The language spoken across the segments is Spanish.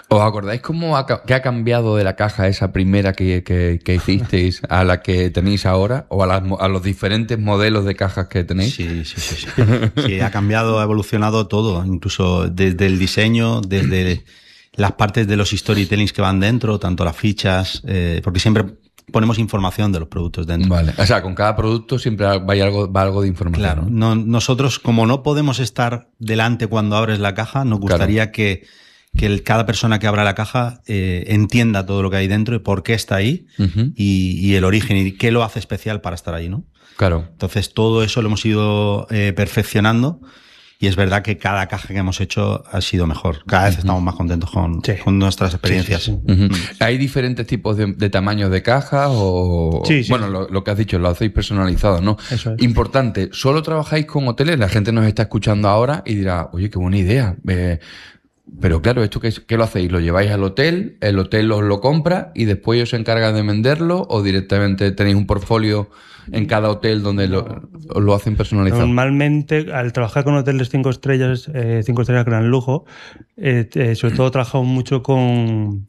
¿Os acordáis qué ha cambiado de la caja esa primera que hicisteis a la que tenéis ahora? ¿O a los diferentes modelos de cajas que tenéis? Sí. Sí, ha cambiado, ha evolucionado todo, incluso desde el diseño, desde las partes de los storytellings que van dentro, tanto las fichas, porque siempre ponemos información de los productos dentro. Vale, o sea, con cada producto siempre va algo de información. Claro, nosotros como no podemos estar delante cuando abres la caja, nos gustaría que cada persona que abra la caja entienda todo lo que hay dentro y por qué está ahí y el origen y qué lo hace especial para estar ahí, ¿no? Claro. Entonces todo eso lo hemos ido perfeccionando y es verdad que cada caja que hemos hecho ha sido mejor. Cada vez estamos más contentos con nuestras experiencias. Sí. ¿Hay diferentes tipos de tamaños de cajas o...? Sí. Bueno, lo que has dicho, lo hacéis personalizado, ¿no? Eso es. Importante, ¿solo trabajáis con hoteles? La gente nos está escuchando ahora y dirá, oye, qué buena idea. Pero claro, ¿esto qué lo hacéis? ¿Lo lleváis al hotel? ¿El hotel os lo compra y después ellos se encargan de venderlo? ¿O directamente tenéis un portfolio en cada hotel donde lo hacen personalizado? Normalmente, al trabajar con hoteles 5 estrellas gran lujo, sobre todo trabajamos mucho con...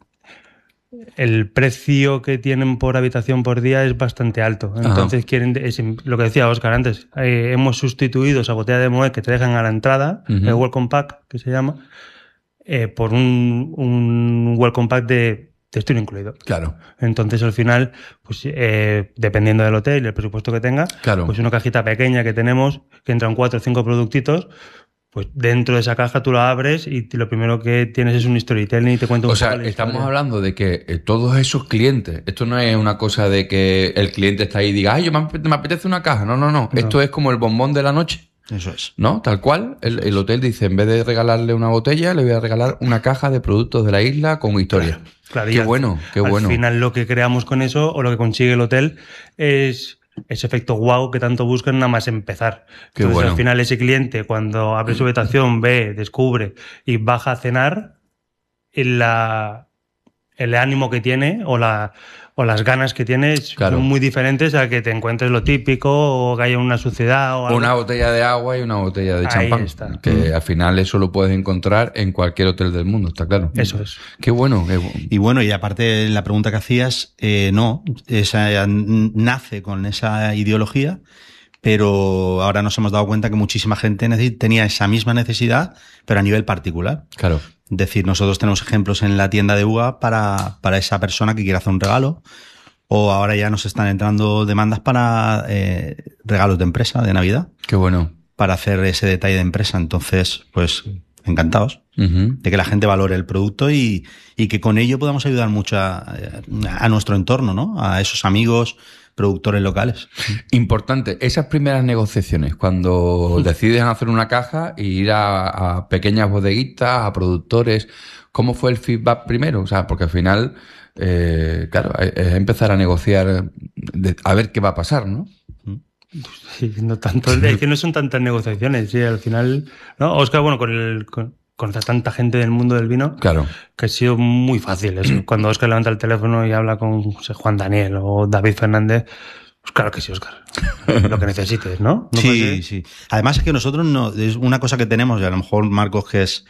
El precio que tienen por habitación por día es bastante alto. Entonces lo que decía Óscar antes, hemos sustituido esa botella de Moët que te dejan a la entrada, el Welcome Pack, que se llama, por un Welcome Pack de textil incluido. Claro. Entonces, al final, pues dependiendo del hotel y el presupuesto que tenga, pues una cajita pequeña que tenemos, que entran 4 o 5 productitos, pues dentro de esa caja tú la abres y lo primero que tienes es un storytelling y te cuenta un poco la historia. Estamos hablando de que todos esos clientes, esto no es una cosa de que el cliente está ahí y diga, ay, me apetece una caja. No. Esto es como el bombón de la noche. Eso es. ¿No? Tal cual. El hotel dice, en vez de regalarle una botella, le voy a regalar una caja de productos de la isla con historia. Claro. Qué bueno. Al final lo que creamos con eso, o lo que consigue el hotel, es ese efecto wow que tanto buscan nada más empezar. Entonces, al final ese cliente, cuando abre su habitación, ve, descubre y baja a cenar, el ánimo que tiene o las ganas que tiene son muy diferentes a que te encuentres lo típico o que haya una suciedad. O una botella de agua y una botella de champán. Está. Que al final eso lo puedes encontrar en cualquier hotel del mundo, está claro. Eso es. Qué bueno. Y bueno, y aparte la pregunta que hacías, nace con esa ideología, pero ahora nos hemos dado cuenta que muchísima gente tenía esa misma necesidad, pero a nivel particular. Claro. Es decir, nosotros tenemos ejemplos en la tienda de UA para esa persona que quiere hacer un regalo, o ahora ya nos están entrando demandas para regalos de empresa, de Navidad. Qué bueno. Para hacer ese detalle de empresa. Entonces, pues encantados de que la gente valore el producto y que con ello podamos ayudar mucho a nuestro entorno, ¿no? A esos amigos, productores locales. Importante, esas primeras negociaciones, cuando deciden hacer una caja e ir a pequeñas bodeguitas, a productores, ¿cómo fue el feedback primero? O sea, porque al final, claro, es empezar a negociar, a ver qué va a pasar, ¿no? Sí, no tanto, es que no son tantas negociaciones, sí, al final, ¿no? Óscar, bueno, con tanta gente del mundo del vino, claro, que ha sido muy fácil eso. Cuando Óscar levanta el teléfono y habla con Juan Daniel o David Fernández, pues claro que sí, Óscar. Lo que necesites, ¿no? Sí. Además es que nosotros es una cosa que tenemos, y a lo mejor Marcos, que es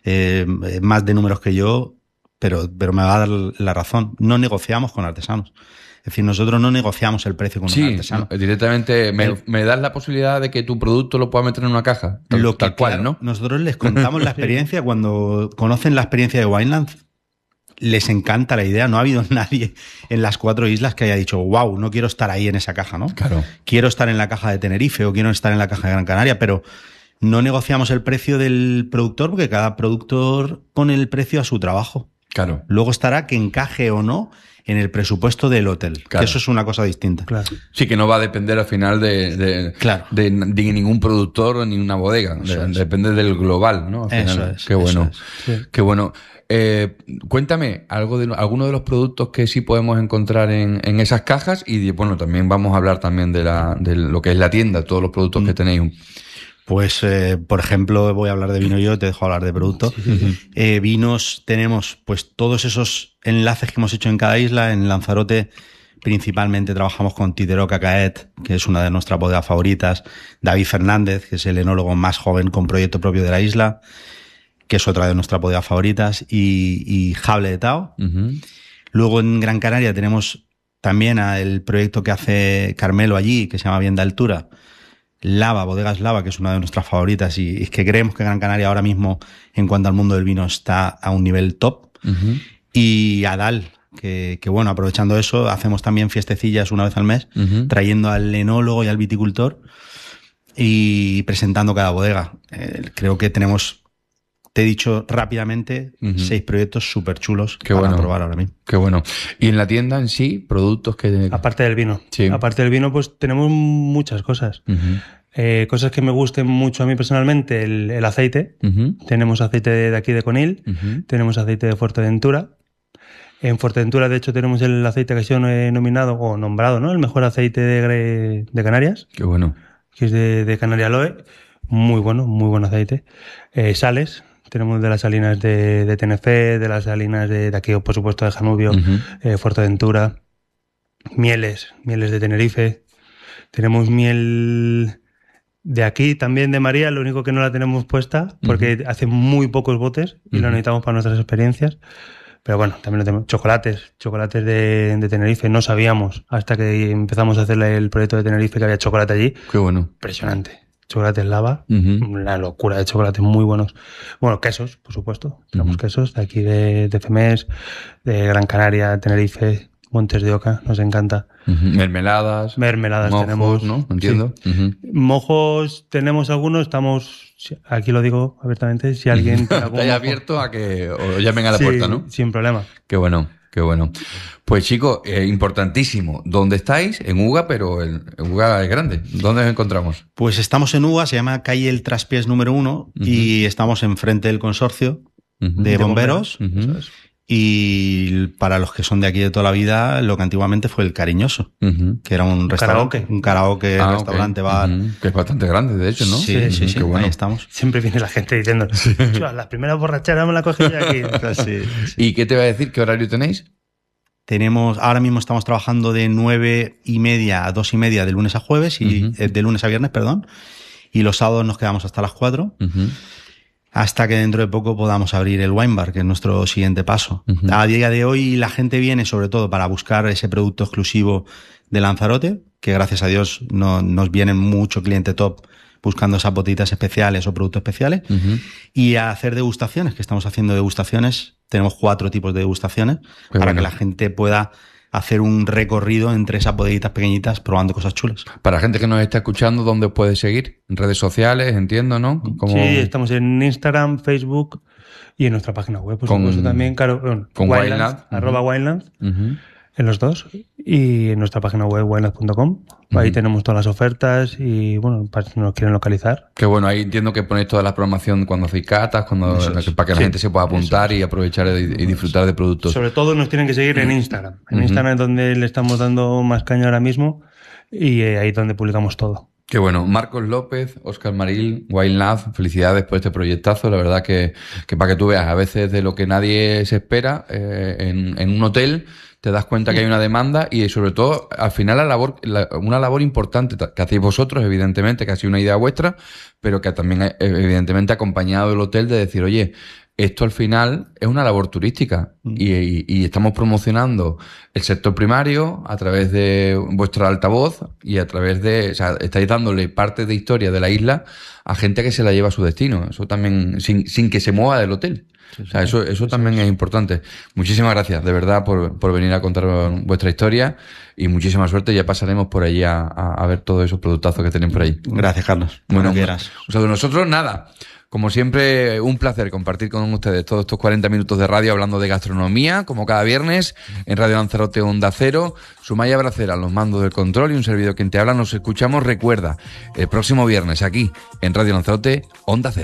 más de números que yo, pero me va a dar la razón. No negociamos con artesanos. Es decir, nosotros no negociamos el precio con un artesano. Directamente me das la posibilidad de que tu producto lo pueda meter en una caja. Tal cual, ¿no? Nosotros les contamos la experiencia. Cuando conocen la experiencia de Wineland, les encanta la idea. No ha habido nadie en las 4 islas que haya dicho, wow, no quiero estar ahí en esa caja, ¿no? Claro. Quiero estar en la caja de Tenerife o quiero estar en la caja de Gran Canaria, pero no negociamos el precio del productor porque cada productor pone el precio a su trabajo. Claro. Luego estará que encaje o no en el presupuesto del hotel. Claro. Que eso es una cosa distinta. Claro. Sí, que no va a depender al final de ningún productor ni una bodega. Depende del global, ¿no? Al final. Eso es. Qué bueno. Sí. Qué bueno. Cuéntame alguno de los productos que sí podemos encontrar en esas cajas y bueno, también vamos a hablar también de lo que es la tienda, todos los productos que tenéis. Pues, por ejemplo, voy a hablar de vino yo, te dejo hablar de producto. Sí. Vinos, tenemos pues todos esos enlaces que hemos hecho en cada isla. En Lanzarote principalmente trabajamos con Titeró Cacaet, que es una de nuestras bodegas favoritas. David Fernández, que es el enólogo más joven con proyecto propio de la isla. que es otra de nuestras bodegas favoritas, y Jable de Tao. Luego en Gran Canaria tenemos también el proyecto que hace Carmelo allí, que se llama Bien de Altura, Lava, Bodegas Lava, que es una de nuestras favoritas, y es que creemos que Gran Canaria ahora mismo, en cuanto al mundo del vino, está a un nivel top. Y Adal, que bueno, aprovechando eso, hacemos también fiestecillas una vez al mes, trayendo al enólogo y al viticultor y presentando cada bodega. Creo que tenemos, te he dicho rápidamente, 6 proyectos súper chulos para probar ahora mismo. Qué bueno. Y en la tienda en sí, productos que... Aparte del vino. Sí. Aparte del vino, pues tenemos muchas cosas. Cosas que me gusten mucho a mí personalmente, el aceite. Tenemos aceite de aquí de Conil, tenemos aceite de Fuerteventura. En Fuerteventura, de hecho, tenemos el aceite que ha sido nominado o nombrado, ¿no? El mejor aceite de Canarias. Qué bueno. Que es de Canaria Aloe. Muy buen aceite. Sales. Tenemos de las salinas de Tenerife, de las salinas de aquí, por supuesto, de Janubio, Fuerteventura. Mieles de Tenerife. Tenemos miel de aquí, también de María, lo único que no la tenemos puesta porque hace muy pocos botes y lo necesitamos para nuestras experiencias. Pero bueno, también lo tenemos. Chocolates de Tenerife. No sabíamos hasta que empezamos a hacer el proyecto de Tenerife que había chocolate allí. Qué bueno. Impresionante. Chocolates Lava. Una locura de chocolates muy buenos. Bueno, quesos, por supuesto. Tenemos quesos de aquí de Femés, de Gran Canaria, Tenerife, Montes de Oca. Nos encanta. Mermeladas. Mojos, tenemos. ¿no? Entiendo. Sí. Mojos tenemos algunos. Estamos... Aquí lo digo abiertamente, si alguien... Está abierto a que os llamen a la puerta, ¿no? Sin problema. Qué bueno. Pues chicos, importantísimo. ¿Dónde estáis? En Uga, pero Uga es grande. ¿Dónde nos encontramos? Pues estamos en Uga, se llama Calle El Traspiés número 1 y estamos enfrente del consorcio de bomberos. Y para los que son de aquí de toda la vida, lo que antiguamente fue el Cariñoso, que era un restaurante, un karaoke, restaurante, bar. Que es bastante grande, de hecho, ¿no? Sí, qué bueno. Ahí estamos. Siempre viene la gente diciendo, las primeras borracheras me la cogí yo aquí. Sí. ¿Y qué te va a decir? ¿Qué horario tenéis? Ahora mismo estamos trabajando de 9:30 a 2:30 de lunes a jueves, y de lunes a viernes, perdón. Y los sábados nos quedamos hasta las 4. Hasta que dentro de poco podamos abrir el wine bar, que es nuestro siguiente paso. A día de hoy la gente viene sobre todo para buscar ese producto exclusivo de Lanzarote, que gracias a Dios nos viene mucho cliente top buscando esas botellitas especiales o productos especiales, y a hacer degustaciones, que estamos haciendo degustaciones. Tenemos 4 tipos de degustaciones para que la gente pueda hacer un recorrido entre esas botellitas pequeñitas probando cosas chulas. Para la gente que nos está escuchando, ¿dónde puede seguir? En redes sociales, entiendo, ¿no? Sí, estamos en Instagram, Facebook y en nuestra página web, por supuesto, también. Claro, con Wineland. @Wineland, en los dos. Y en nuestra página web, wineland.com. Ahí tenemos todas las ofertas y, bueno, para si nos quieren localizar. Que bueno, ahí entiendo que ponéis toda la programación cuando hacéis catas, para que la gente se pueda apuntar y aprovechar y disfrutar de productos. Sobre todo nos tienen que seguir en Instagram. En Instagram es donde le estamos dando más caña ahora mismo y ahí es donde publicamos todo. Qué bueno. Marcos López, Óscar Maril, Wineland, felicidades por este proyectazo. La verdad que para que tú veas, a veces de lo que nadie se espera, en un hotel te das cuenta que hay una demanda y sobre todo al final una labor importante que hacéis vosotros, evidentemente, que ha sido una idea vuestra, pero que también evidentemente ha acompañado el hotel de decir, oye, esto al final es una labor turística y estamos promocionando el sector primario a través de vuestra altavoz y a través de, o sea, estáis dándole parte de historia de la isla a gente que se la lleva a su destino. Eso también, sin que se mueva del hotel. O sea, eso también es importante. Muchísimas gracias, de verdad, por venir a contar vuestra historia y muchísima suerte. Ya pasaremos por allí a ver todos esos productazos que tenéis por ahí. Gracias, Carlos. Bueno, o sea, de nosotros nada. Como siempre, un placer compartir con ustedes todos estos 40 minutos de radio hablando de gastronomía, como cada viernes, en Radio Lanzarote Onda Cero. Sumaya Bracera, los mandos del control y un servidor quien te habla. Nos escuchamos, recuerda, el próximo viernes aquí, en Radio Lanzarote Onda Cero.